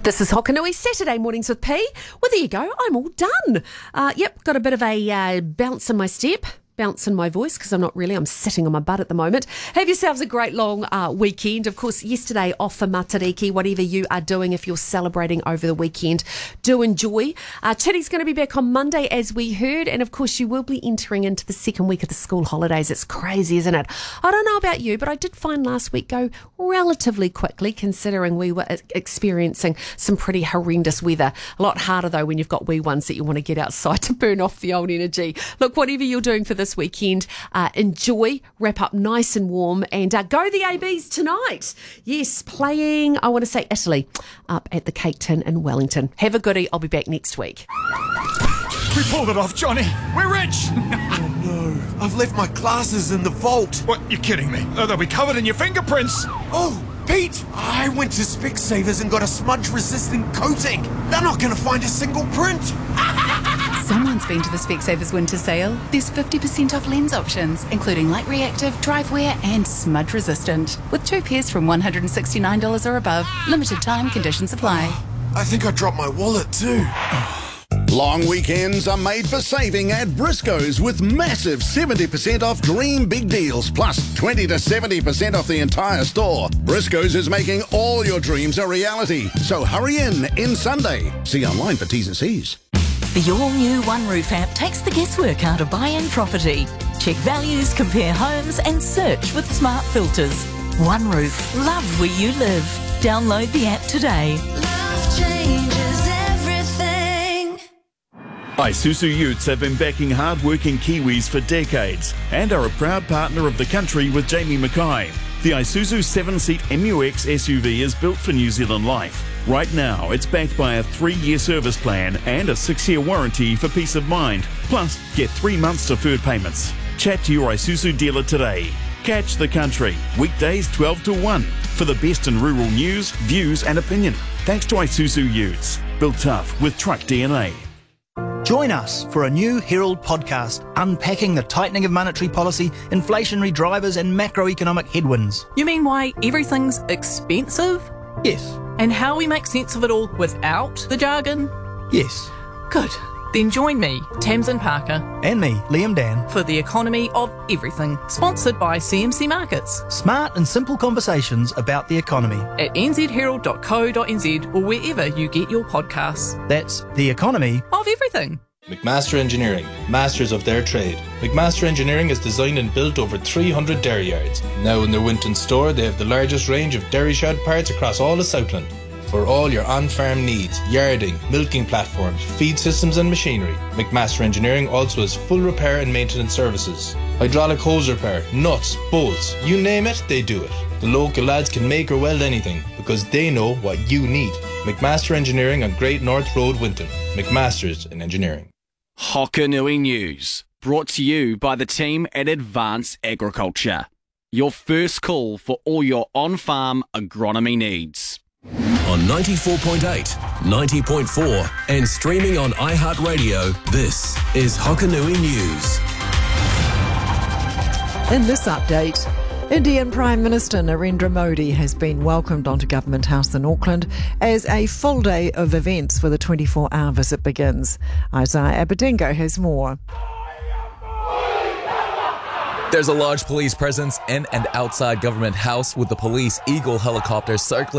This is Hokanui Saturday Mornings with P. Well, there you go. I'm all done. Got a bit of a bounce in my step. Bounce in my voice because I'm sitting on my butt at the moment. Have yourselves a great long weekend. Of course, yesterday off for Matariki, whatever you are doing, if you're celebrating over the weekend, do enjoy. Chitty's going to be back on Monday, as we heard, and of course you will be entering into the second week of the school holidays. It's crazy, isn't it? I don't know about you, but I did find last week go relatively quickly, considering we were experiencing some pretty horrendous weather. A lot harder, though, when you've got wee ones that you want to get outside to burn off the old energy. Look, whatever you're doing for this weekend, enjoy, wrap up nice and warm, and go the ABs tonight. Yes, playing, I want to say Italy, up at the Cake Tin in Wellington. Have a goodie. I'll be back next week. We pulled it off, Johnny. We're rich. Oh no, I've left my glasses in the vault. What, you're kidding me? They'll be covered in your fingerprints. Oh, Pete, I went to Specsavers and got a smudge-resistant coating. They're not going to find a single print. Someone's been to the Specsavers winter sale. There's 50% off lens options, including light reactive, drive wear and smudge resistant. With 2 pairs from $169 or above. Limited time, conditions apply. I think I dropped my wallet too. Long weekends are made for saving at Briscoes with massive 70% off dream big deals, plus 20 to 70% off the entire store. Briscoes is making all your dreams a reality. So hurry in Sunday. See online for T's and C's. The all-new OneRoof app takes the guesswork out of buying property. Check values, compare homes and search with smart filters. OneRoof, love where you live. Download the app today. Love changes everything. Isuzu Utes have been backing hard-working Kiwis for decades and are a proud partner of the country with Jamie Mackay. The Isuzu 7-seat MUX SUV is built for New Zealand life. Right now, it's backed by a 3-year service plan and a 6-year warranty for peace of mind. Plus, get 3 months deferred payments. Chat to your Isuzu dealer today. Catch the country, weekdays 12 to 1, for the best in rural news, views and opinion. Thanks to Isuzu Utes, built tough with truck DNA. Join us for a new Herald podcast unpacking the tightening of monetary policy, inflationary drivers and macroeconomic headwinds. You mean why everything's expensive? Yes. And how we make sense of it all without the jargon? Yes. Good. Then join me, Tamsin Parker. And me, Liam Dan. For the economy of everything. Sponsored by CMC Markets. Smart and simple conversations about the economy. At nzherald.co.nz or wherever you get your podcasts. That's the economy of everything. McMaster Engineering, masters of their trade. McMaster Engineering has designed and built over 300 dairy yards. Now in their Winton store, they have the largest range of dairy shed parts across all of Southland. For all your on-farm needs, yarding, milking platforms, feed systems and machinery, McMaster Engineering also has full repair and maintenance services. Hydraulic hose repair, nuts, bolts, you name it, they do it. The local lads can make or weld anything because they know what you need. McMaster Engineering on Great North Road, Winton. McMasters in Engineering. Hokanui News, brought to you by the team at Advanced Agriculture. Your first call for all your on-farm agronomy needs. On 94.8, 90.4 and streaming on iHeartRadio, this is Hokanui News. In this update, Indian Prime Minister Narendra Modi has been welcomed onto Government House in Auckland as a full day of events for the 24-hour visit begins. Isaiah Abedingo has more. There's a large police presence in and outside Government House with the police Eagle helicopter circling